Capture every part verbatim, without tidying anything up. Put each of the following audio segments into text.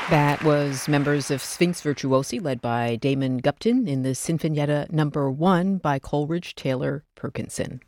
That was members of Sphinx Virtuosi led by Damon Gupton in the Sinfonietta Number One by Coleridge Taylor Perkinson.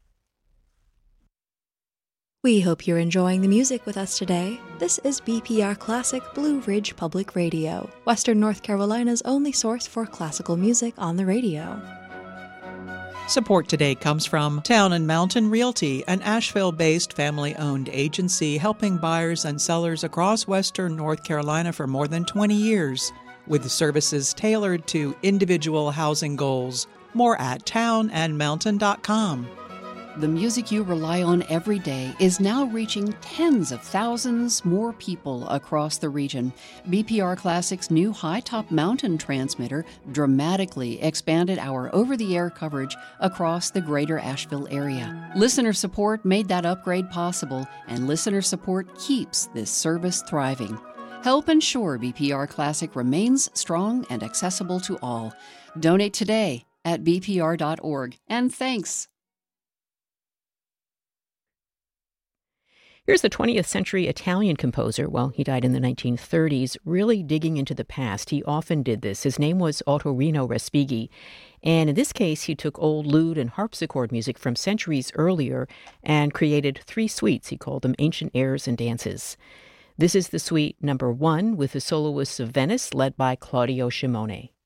We hope you're enjoying the music with us today. This is B P R Classic Blue Ridge Public Radio, Western North Carolina's only source for classical music on the radio. Support today comes from Town and Mountain Realty, an Asheville-based family-owned agency helping buyers and sellers across Western North Carolina for more than twenty years, with services tailored to individual housing goals. More at town and mountain dot com. The music you rely on every day is now reaching tens of thousands more people across the region. B P R Classic's new high-top mountain transmitter dramatically expanded our over-the-air coverage across the greater Asheville area. Listener support made that upgrade possible, and listener support keeps this service thriving. Help ensure B P R Classic remains strong and accessible to all. Donate today at b p r dot org, and thanks. Here's the twentieth century Italian composer. Well, he died in the nineteen thirties, really digging into the past. He often did this. His name was Ottorino Respighi. And in this case, he took old lute and harpsichord music from centuries earlier and created three suites. He called them Ancient Airs and Dances. This is the suite number one with the Soloists of Venice, led by Claudio Shimone.